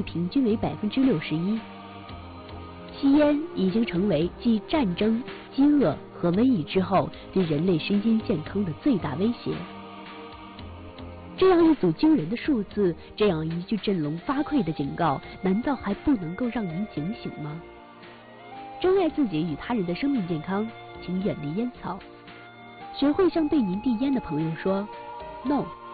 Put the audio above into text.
平均为61%。吸烟已经成为继战争、饥饿和瘟疫之后对人类身心健康的最大威胁。这样一组惊人的数字，这样一句振聋发聩的警告，难道还不能够让您警醒吗？珍爱自己与他人的生命健康，请远离烟草。学会向对您递烟的朋友说 “No”。